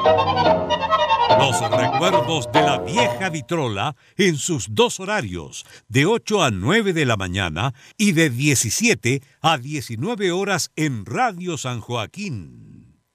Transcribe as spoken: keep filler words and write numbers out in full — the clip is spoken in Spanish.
Los recuerdos de la vieja vitrola en sus dos horarios, de ocho a nueve de la mañana y de diecisiete a diecinueve horas en Radio San Joaquín.